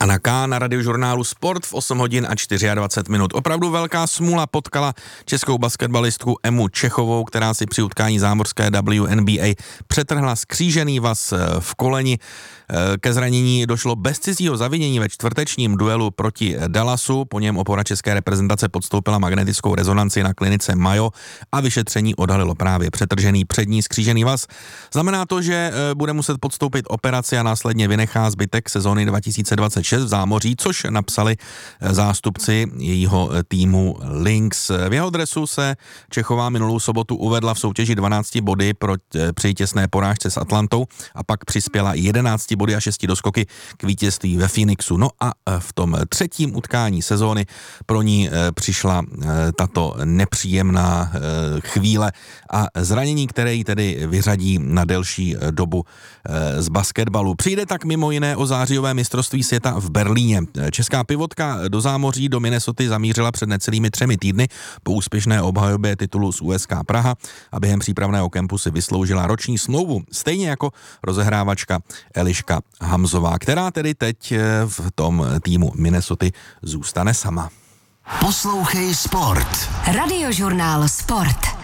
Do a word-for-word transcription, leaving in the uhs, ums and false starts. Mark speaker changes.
Speaker 1: A na K na radiožurnálu Sport v osm hodin a dvacet čtyři minut. Opravdu velká smůla potkala českou basketbalistku Emu Čechovou, která si při utkání zámořské W N B A přetrhla skřížený vaz v koleni. Ke zranění došlo bez cizího zavinění ve čtvrtečním duelu proti Dallasu. Po něm opora české reprezentace podstoupila magnetickou rezonanci na klinice Mayo a vyšetření odhalilo právě přetržený přední skřížený vaz. Znamená to, že bude muset podstoupit operaci a následně vynechá zbytek sezóny dva tisíce dvacet šest v zámoří, což napsali zástupci jejího týmu Lynx. V jeho dresu se Čechová minulou sobotu uvedla v soutěži dvanácti body pro, při těsné porážce s Atlantou a pak přispěla jedenácti body a šesti doskoky k vítězství ve Phoenixu. No a v tom třetím utkání sezóny pro ní přišla tato nepříjemná chvíle a zranění, které ji tedy vyřadí na delší dobu z basketbalu. Přijde tak mimo jiné o zářijové mistrovství světa v Berlíně. Česká pivotka do zámoří do Minnesoty zamířila před necelými třemi týdny po úspěšné obhajobě titulu z U S K Praha a během přípravného kempu si vysloužila roční smlouvu, stejně jako rozehrávačka Eliška Hamzová, která tedy teď v tom týmu Minnesoty zůstane sama.
Speaker 2: Poslouchej Sport.
Speaker 3: Radiožurnál Sport.